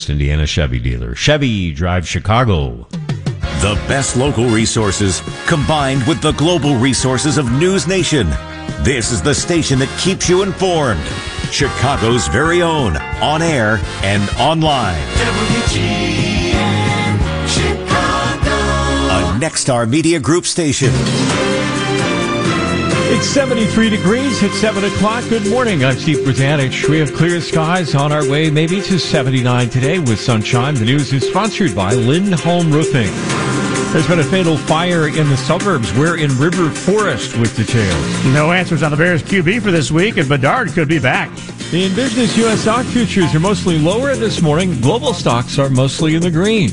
Indiana Chevy dealer. Chevy, drive Chicago. The best local resources combined with the global resources of News Nation. This is the station that keeps you informed. Chicago's very own, on air and online. WGN Chicago. A Nexstar Media Group station. It's 73 degrees at 7 o'clock. Good morning. I'm Steve Brzanich. We have clear skies on our way maybe to 79 today with sunshine. The news is sponsored by Lindholm Roofing. There's been a fatal fire in the suburbs. We're in River Forest with details. No answers on the Bears QB for this week, and Bedard could be back. The In Business U.S. stock futures are mostly lower this morning. Global stocks are mostly in the green.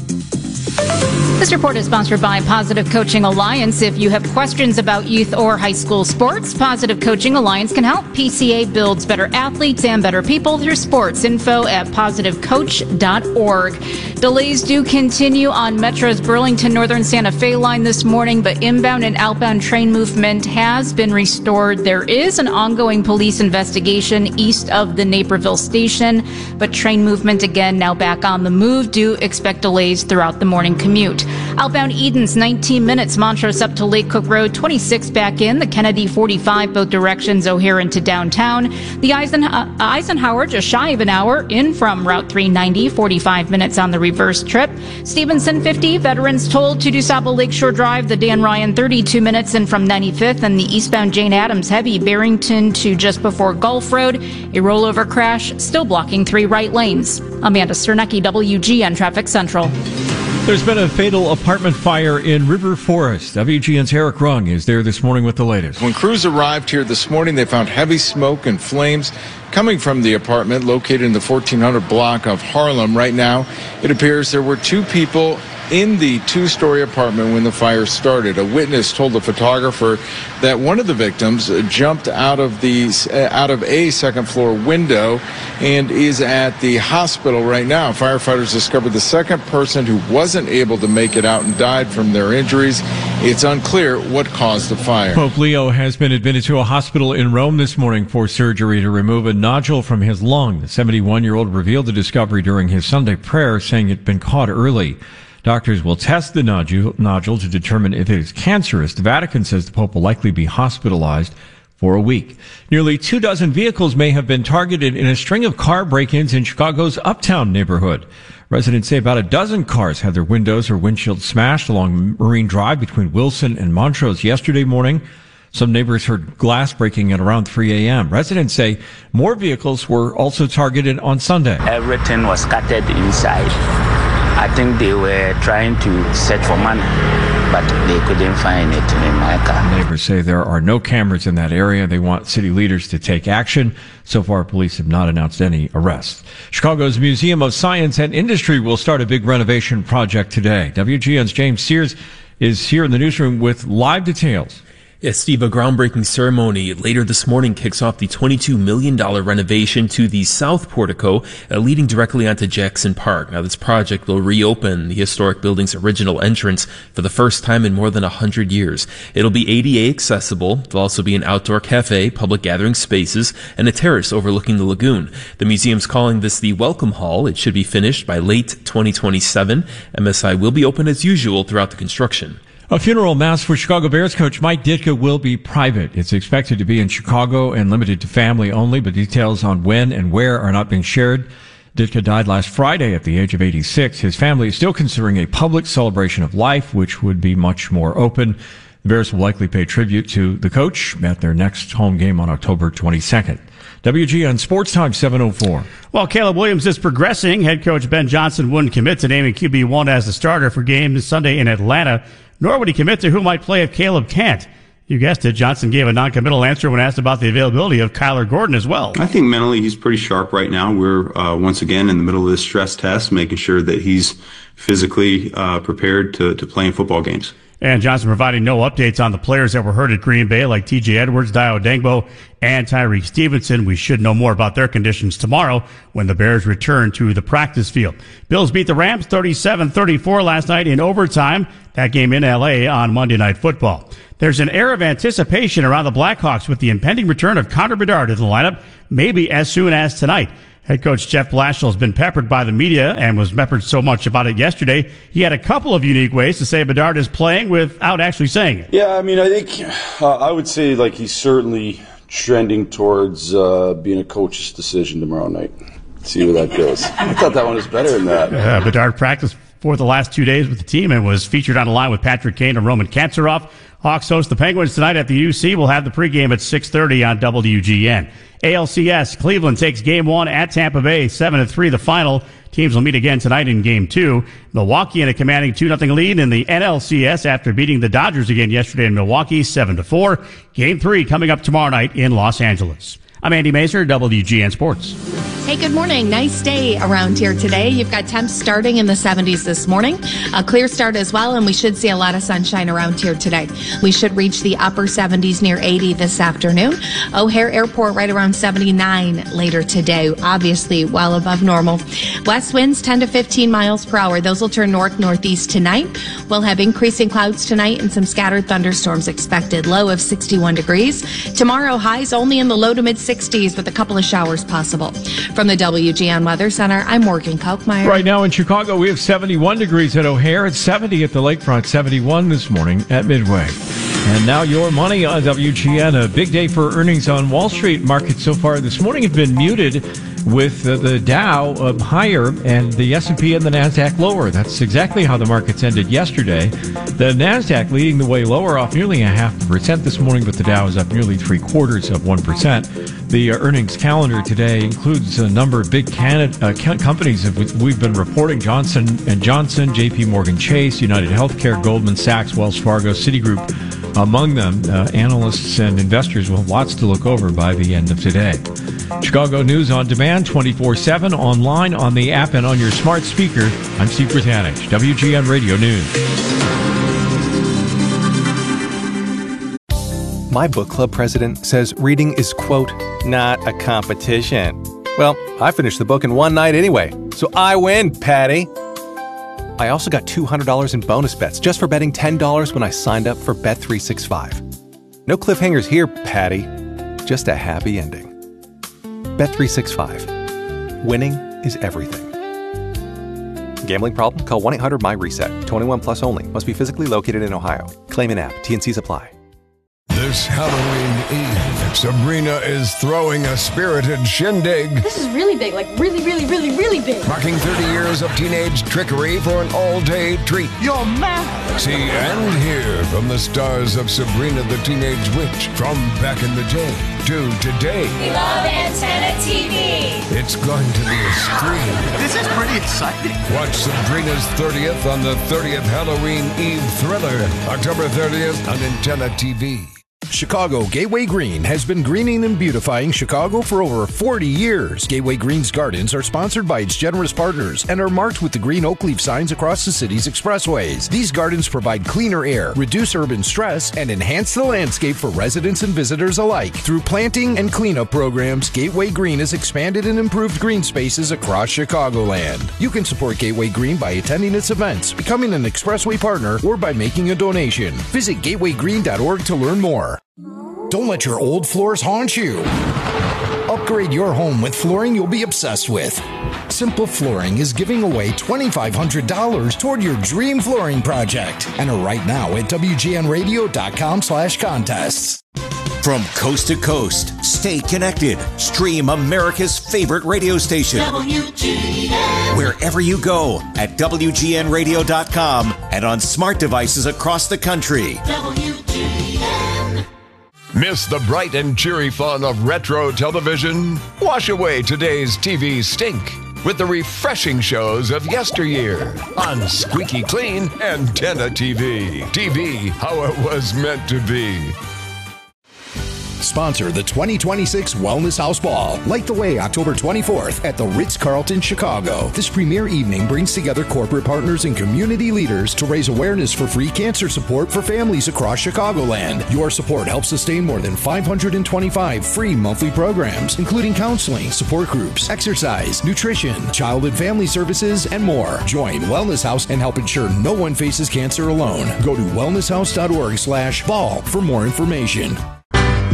This report is sponsored by Positive Coaching Alliance. If you have questions about youth or high school sports, Positive Coaching Alliance can help. PCA builds better athletes and better people through sports. Info at positivecoach.org. Delays do continue on Metro's Burlington Northern Santa Fe line this morning, but inbound and outbound train movement has been restored. There is an ongoing police investigation east of the Naperville station, but train movement again now back on the move. Do expect delays throughout the morning commute. Outbound Edens, 19 minutes. Montrose up to Lake Cook Road, 26 back in. The Kennedy, 45, both directions, O'Hare into downtown. The Eisenhower, just shy of an hour in from Route 390, 45 minutes on the reverse trip. Stevenson, 50, Veterans toll to DuSable Lakeshore Drive. The Dan Ryan, 32 minutes in from 95th. And the eastbound Jane Addams heavy, Barrington to just before Gulf Road. A rollover crash still blocking 3 right lanes. Amanda Sternecki, WGN Traffic Central. There's been a fatal apartment fire in River Forest. WGN's Eric Rung is there this morning with the latest. When crews arrived here this morning, they found heavy smoke and flames coming from the apartment located in the 1400 block of Harlem. Right now, it appears there were 2 people in the 2-story apartment when the fire started. A witness told the photographer that one of the victims jumped out of a second-floor window and is at the hospital right now. Firefighters discovered the second person who wasn't able to make it out and died from their injuries. It's unclear what caused the fire. Pope Leo has been admitted to a hospital in Rome this morning for surgery to remove a nodule from his lung. The 71-year-old revealed the discovery during his Sunday prayer, saying it had been caught early. Doctors will test the nodule to determine if it is cancerous. The Vatican says the Pope will likely be hospitalized for a week. Nearly 24 vehicles may have been targeted in a string of car break-ins in Chicago's Uptown neighborhood. Residents say about a dozen cars had their windows or windshields smashed along Marine Drive between Wilson and Montrose yesterday morning. Some neighbors heard glass breaking at around 3 a.m. Residents say more vehicles were also targeted on Sunday. Everything was scattered inside. I think they were trying to search for money, but they couldn't find it in my car. Neighbors say there are no cameras in that area. They want city leaders to take action. So far, police have not announced any arrests. Chicago's Museum of Science and Industry will start a big renovation project today. WGN's James Sears is here in the newsroom with live details. Yes, Steve, a groundbreaking ceremony later this morning kicks off the $22 million renovation to the South Portico, leading directly onto Jackson Park. Now, this project will reopen the historic building's original entrance for the first time in more than 100 years. It'll be ADA accessible. There'll also be an outdoor cafe, public gathering spaces, and a terrace overlooking the lagoon. The museum's calling this the Welcome Hall. It should be finished by late 2027. MSI will be open as usual throughout the construction. A funeral mass for Chicago Bears coach Mike Ditka will be private. It's expected to be in Chicago and limited to family only, but details on when and where are not being shared. Ditka died last Friday at the age of 86. His family is still considering a public celebration of life, which would be much more open. The Bears will likely pay tribute to the coach at their next home game on October 22nd. WGN Sports Time 7:04. While Caleb Williams is progressing, head coach Ben Johnson wouldn't commit to naming QB1 as the starter for game Sunday in Atlanta, nor would he commit to who might play if Caleb can't. You guessed it, Johnson gave a non-committal answer when asked about the availability of Kyler Gordon as well. I think mentally he's pretty sharp right now. We're once again in the middle of this stress test, making sure that he's physically prepared to play in football games. And Johnson providing no updates on the players that were hurt at Green Bay, like T.J. Edwards, Dio Dengbo, and Tyreek Stevenson. We should know more about their conditions tomorrow when the Bears return to the practice field. Bills beat the Rams 37-34 last night in overtime. That game in L.A. on Monday Night Football. There's an air of anticipation around the Blackhawks with the impending return of Connor Bedard to the lineup, maybe as soon as tonight. Head coach Jeff Blashill has been peppered by the media and was peppered so much about it yesterday. He had a couple of unique ways to say Bedard is playing without actually saying it. Yeah, I mean, I think I would say like he's certainly trending towards being a coach's decision tomorrow night. See where that goes. I thought that one was better than that. Bedard practiced for the last 2 days with the team and was featured on a line with Patrick Kane and Roman Katsaroff. Hawks host the Penguins tonight at the UC. We'll have the pregame at 6:30 on WGN. ALCS, Cleveland takes Game 1 at Tampa Bay, 7-3 the final. Teams will meet again tonight in Game 2. Milwaukee in a commanding 2-0 lead in the NLCS after beating the Dodgers again yesterday in Milwaukee, 7-4. Game 3 coming up tomorrow night in Los Angeles. I'm Andy Mazer, WGN Sports. Hey, good morning. Nice day around here today. You've got temps starting in the 70s this morning. A clear start as well, and we should see a lot of sunshine around here today. We should reach the upper 70s near 80 this afternoon. O'Hare Airport right around 79 later today, obviously well above normal. West winds 10 to 15 miles per hour. Those will turn north-northeast tonight. We'll have increasing clouds tonight and some scattered thunderstorms expected. Low of 61 degrees. Tomorrow, highs only in the low to mid-60s with a couple of showers possible. From the WGN Weather Center, I'm Morgan Kalkmeyer. Right now in Chicago, we have 71 degrees at O'Hare. It's 70 at the lakefront, 71 this morning at Midway. And now your money on WGN. A big day for earnings on Wall Street. Markets so far this morning have been muted with the Dow higher and the S&P and the NASDAQ lower. That's exactly how the markets ended yesterday. The NASDAQ leading the way lower off nearly 0.5% this morning, but the Dow is up nearly 0.75%. The earnings calendar today includes a number of big companies that we've been reporting: Johnson & Johnson, JP Morgan Chase, United Healthcare, Goldman Sachs, Wells Fargo, Citigroup. Among them, analysts and investors will have lots to look over by the end of today. Chicago News on demand, 24/7, online, on the app, and on your smart speaker. I'm Steve Britanich, WGN Radio News. My book club president says reading is, quote, not a competition. Well, I finished the book in one night anyway, so I win, Patty. I also got $200 in bonus bets just for betting $10 when I signed up for Bet365. No cliffhangers here, Patty. Just a happy ending. Bet365. Winning is everything. Gambling problem? Call 1-800-MY-RESET. 21 plus only. Must be physically located in Ohio. Claim in app. T&Cs apply. This Halloween Eve, Sabrina is throwing a spirited shindig. This is really big, like really, really, really, really big. Marking 30 years of teenage trickery for an all-day treat. You're mad. See and hear from the stars of Sabrina the Teenage Witch from back in the day to today. We love Antenna TV. It's going to be a scream. This is pretty exciting. Watch Sabrina's 30th on the 30th Halloween Eve thriller, October 30th on Antenna TV. Chicago Gateway Green has been greening and beautifying Chicago for over 40 years. Gateway Green's gardens are sponsored by its generous partners and are marked with the green oak leaf signs across the city's expressways. These gardens provide cleaner air, reduce urban stress, and enhance the landscape for residents and visitors alike. Through planting and cleanup programs, Gateway Green has expanded and improved green spaces across Chicagoland. You can support Gateway Green by attending its events, becoming an expressway partner, or by making a donation. Visit gatewaygreen.org to learn more. Don't let your old floors haunt you. Upgrade your home with flooring you'll be obsessed with. Simple Flooring is giving away $2,500 toward your dream flooring project. Enter right now at WGNradio.com/contests. From coast to coast, stay connected. Stream America's favorite radio station. WGN. Wherever you go at WGNradio.com and on smart devices across the country. WGN. Miss the bright and cheery fun of retro television? Wash away today's TV stink with the refreshing shows of yesteryear on Squeaky Clean Antenna TV. TV, how it was meant to be. Sponsor the 2026 Wellness House Ball. Light the way October 24th at the Ritz-Carlton, Chicago. This premier evening brings together corporate partners and community leaders to raise awareness for free cancer support for families across Chicagoland. Your support helps sustain more than 525 free monthly programs, including counseling, support groups, exercise, nutrition, child and family services, and more. Join Wellness House and help ensure no one faces cancer alone. Go to wellnesshouse.org/ball for more information.